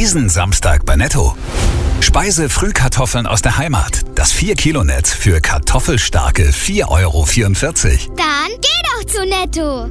Diesen Samstag bei Netto. Speise-Frühkartoffeln aus der Heimat. Das 4-Kilo-Netz für kartoffelstarke 4,44 €. Dann geh doch zu Netto.